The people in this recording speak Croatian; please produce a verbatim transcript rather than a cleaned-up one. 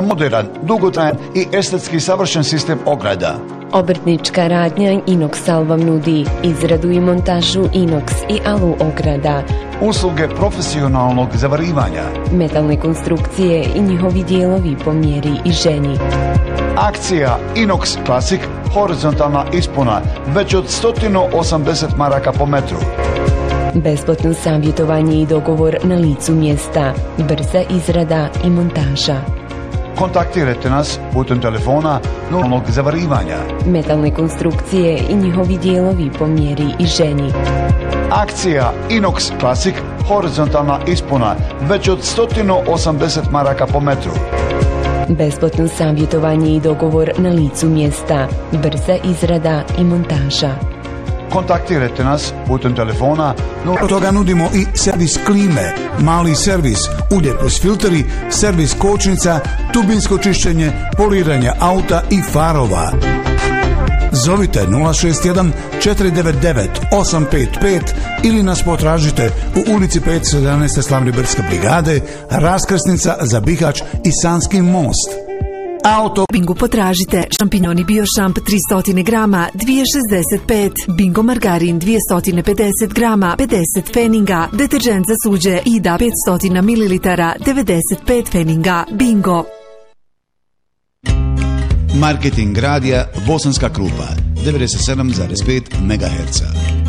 Moderan, dugotrajan i estetski savršen sistem ograda. Obrtnička radnja Inoxal vam nudi izradu i montažu inox i alu ograda, usluge profesionalnog zavarivanja, metalne konstrukcije i njihovi dijelovi po mjeri i ženi. Akcija Inox Classic, horizontalna ispuna, već od sto osamdeset maraka po metru. Besplatno savjetovanje i dogovor na licu mjesta, brza izrada i montaža. Kontaktirajte nas putem telefona nulnog zavarivanja, metalne konstrukcije i njihovi dijelovi po mjeri i ženi. Akcija Inox Classic, horizontalna ispuna, već od sto osamdeset maraka po metru. Besplatno savjetovanje i dogovor na licu mjesta, brza izrada i montaža. Kontaktirajte nas putem telefona. Od toga nudimo i servis klime, mali servis, ulje plus filteri, servis kočnica, tubinsko čišćenje, poliranje auta i farova. Zovite nula šest jedan četiri devet devet osam pet pet ili nas potražite u ulici petsto jedanaest Slavnibrdske brigade, raskrsnica za Bihać i Sanski most. Auto Bingo potražite šampinjoni biošamp tristo grama dvije šezdeset pet, Bingo margarin dvjesto pedeset grama pedeset feninga, deterđent za suđe Ida petsto mililitara devedeset pet feninga. Bingo. Marketing radija Bosanska Krupa devedeset sedam zarez pet megaherca.